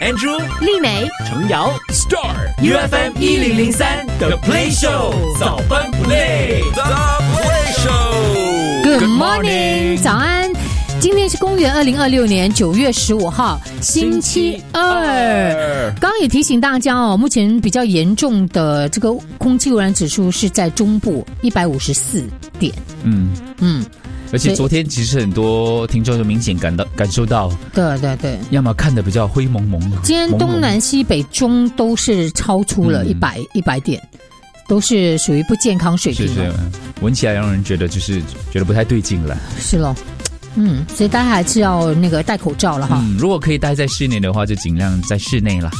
Andrew、 丽美、 程瑶、Star UFM 1003 The Play Show 早班 Play The Play Show。Good morning， 早安。今天是公元2026年9月15号，星期二。刚刚也提醒大家哦，目前比较严重的这个空气污染指数是在中部154点。 而且昨天其实很多听众就明显感受到， 对， 要么看得比较灰蒙蒙的。 今天东南西北中都是超出了100点，都是属于不健康水平。 是，闻起来让人觉得不太对劲了。 是咯。所以大家还是要戴口罩了哈。 如果可以待在室内的话，就尽量在室内啦。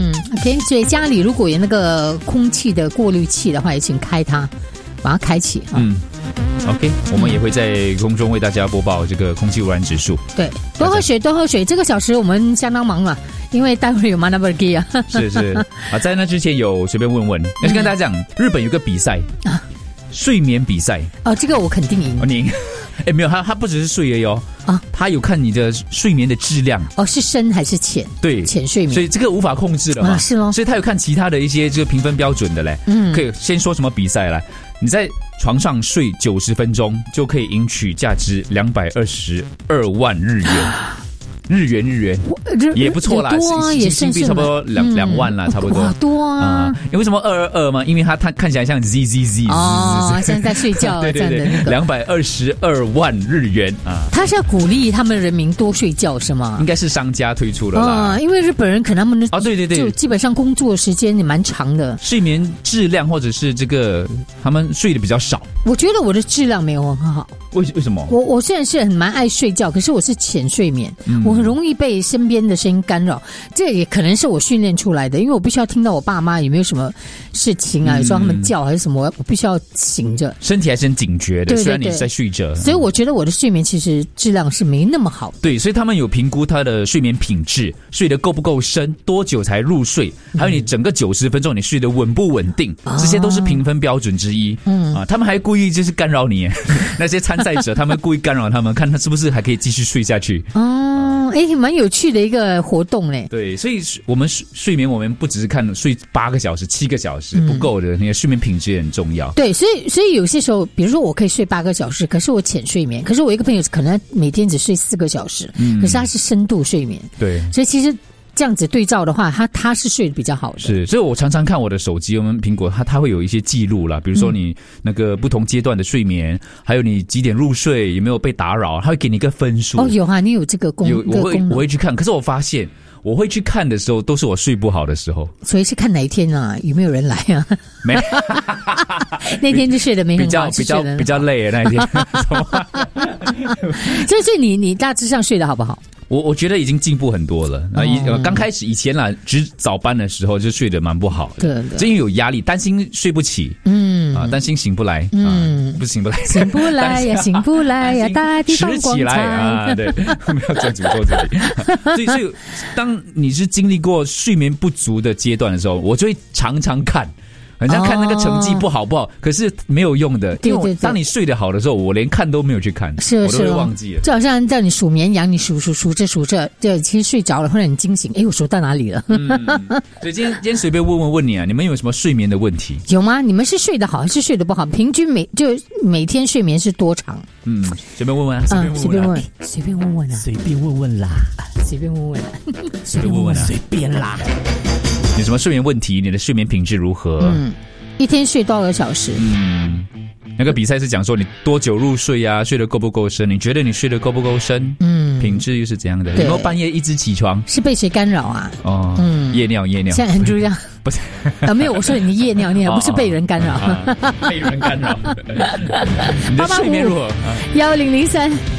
OK， 所以家里如果有那个空气的过滤器的话，也请开它，把它开启哈。 OK， 我们也会在空中为大家播报这个空气污染指数。 对，多喝水，多喝水。这个小时我们相当忙了，因为待会有 Manabergi 啊。 是啊，在那之前有随便问，要是跟大家讲，日本有个比赛啊，睡眠比赛。哦， 这个我肯定赢。 你。没有，他不只是睡而已哦，他有看你的睡眠的质量是深还是浅？ 对， 浅睡眠， 所以这个无法控制了嘛， 是咯， 所以他有看其他的一些这个评分标准的嘞。可以先说什么比赛来？你在床上睡90分钟就可以赢取价值222万日元。日元也不错啦，新币差不多2万啦，差不多。 好多啊！ 为什么222嘛？因为它看起来像 ZZZ 哦，像在睡觉这样的那个。 222万日元啊！ 他是要鼓励他们人民多睡觉是吗？ 应该是商家推出的啦。 因为日本人可能他们的对， 就基本上工作时间也蛮长的， 睡眠质量或者是这个他们睡得比较少。 我觉得我的质量没有很好。 为什么？ 我虽然是蛮爱睡觉，可是我是浅睡眠，我很容易被身边的声音干扰。这也可能是我训练出来的，因为我必须要听到我爸妈有没有什么事情啊，有时候他们叫还是什么，我必须要醒着， 身体还是很警觉的。虽然你在睡着， 所以我觉得我的睡眠其实质量是没那么好的。 对，所以他们有评估他的睡眠品质，睡得够不够深，多久才入睡，还有你整个90分钟你睡得稳不稳定，这些都是评分标准之一。他们还故意就是干扰你，那些参赛者他们故意干扰他们，看他是不是还可以继续睡下去。 蛮有趣的一个活动嘞。 对，所以我们睡眠，我们不只是看睡8个小时、7个小时不够的，那个睡眠品质也很重要。 对，所以有些时候，比如说我可以睡8个小时，可是我浅睡眠，可是我一个朋友可能每天只睡4个小时，可是他是深度睡眠。 对， 所以其实这样子对照的话，他是睡得比较好的。 是，所以我常常看我的手机，我们苹果它会有一些记录啦，比如说你那个不同阶段的睡眠，还有你几点入睡，有没有被打扰，它会给你一个分数。 有啊，你有这个功能。 我会去看，可是我发现我会去看的时候，都是我睡不好的时候。 所以是看哪一天啊？有没有人来啊？ 没， 那天就睡得没很好， 比较累那一天。 所以你大致上睡得好不好？ 我觉得已经进步很多了。刚开始以前啦，值早班的时候就睡得蛮不好的，对，因为有压力，担心睡不起，担心醒不来，不是醒不来， 醒不来呀，醒不来呀，大地方起来啊，对，没有在诅咒这里。所以当你是经历过睡眠不足的阶段的时候，我就会常常看。很像看那个成绩不好，可是没有用的。因为当你睡得好的时候，我连看都没有去看，我都会忘记了。 就好像叫你数绵羊，你数着，就其实睡着了，忽然你惊醒，我数到哪里了？ 所以今天随便问你啊，你们有什么睡眠的问题？ 有吗？你们是睡得好还是睡得不好？平均每天睡眠是多长？ 随便问问啊， 随便问啦，随便问问啦，随便啦。 有什么睡眠问题？你的睡眠品质如何？ 一天睡多少个小时？ 那个比赛是讲说你多久入睡啊，睡得够不够深？你觉得你睡得够不够深？品质又是怎样的？有没有半夜一直起床？ 是被谁干扰啊？ 夜尿。 现在很重要。 不是没有，我说你夜尿，不是被人干扰。 被人干扰。你的睡眠如何？ 1003。